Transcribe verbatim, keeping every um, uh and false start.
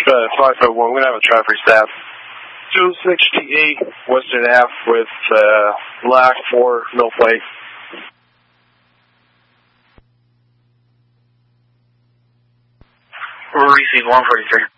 uh, five foot one. We're going to have a traffic staff. two sixty-eight Western Ave with uh, lock for no plate. We'll receive one forty-three.